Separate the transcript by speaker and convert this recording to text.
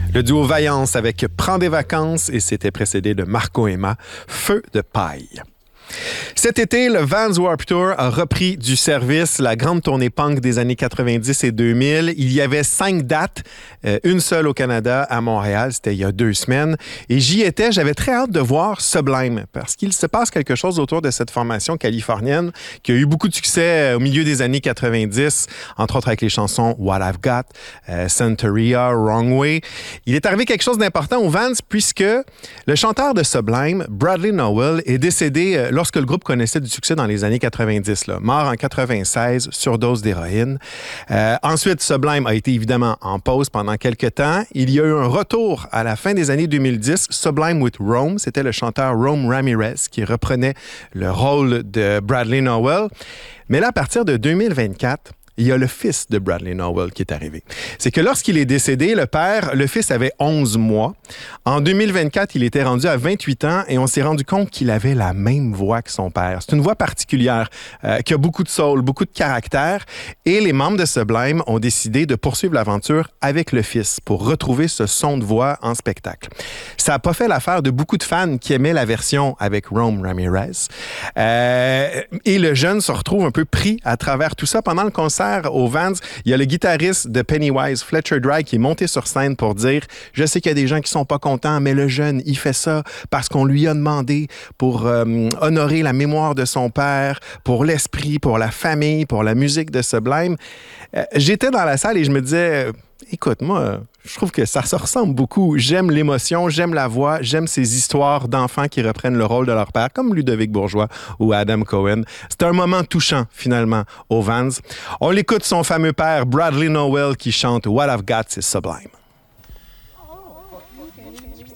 Speaker 1: Le duo Vaillance avec Prends des vacances et c'était précédé de Marco Emma, Feu de paille. Cet été, le Vans Warped Tour a repris du service, la grande tournée punk des années 90 et 2000. Il y avait 5 dates, une seule au Canada, à Montréal, c'était il y a 2 semaines. Et j'y étais, j'avais très hâte de voir Sublime, parce qu'il se passe quelque chose autour de cette formation californienne qui a eu beaucoup de succès au milieu des années 90, entre autres avec les chansons What I've Got, Santeria, Wrong Way. Il est arrivé quelque chose d'important aux Vans, puisque le chanteur de Sublime, Bradley Nowell, est décédé lorsque le groupe connaissait du succès dans les années 90, là. Mort en 96, surdose d'héroïne. Ensuite, Sublime a été évidemment en pause pendant quelques temps. Il y a eu un retour à la fin des années 2010, Sublime with Rome. C'était le chanteur Rome Ramirez qui reprenait le rôle de Bradley Nowell. Mais là, à partir de 2024, il y a le fils de Bradley Nowell qui est arrivé. C'est que lorsqu'il est décédé, le fils avait 11 mois. En 2024, il était rendu à 28 ans et on s'est rendu compte qu'il avait la même voix que son père. C'est une voix particulière qui a beaucoup de soul, beaucoup de caractère. Et les membres de Sublime ont décidé de poursuivre l'aventure avec le fils pour retrouver ce son de voix en spectacle. Ça n'a pas fait l'affaire de beaucoup de fans qui aimaient la version avec Rome Ramirez. Et le jeune se retrouve un peu pris à travers tout ça. Pendant le concert aux Vans, il y a le guitariste de Pennywise, Fletcher Dry, qui est monté sur scène pour dire « Je sais qu'il y a des gens qui sont pas contents, mais le jeune, il fait ça parce qu'on lui a demandé pour honorer la mémoire de son père, pour l'esprit, pour la famille, pour la musique de Sublime. » J'étais dans la salle et je me disais... Écoute, moi, je trouve que ça se ressemble beaucoup. J'aime l'émotion, j'aime la voix, j'aime ces histoires d'enfants qui reprennent le rôle de leur père, comme Ludovic Bourgeois ou Adam Cohen. C'est un moment touchant, finalement, aux Vans. On l'écoute son fameux père, Bradley Nowell, qui chante « What I've Got, c'est Sublime ».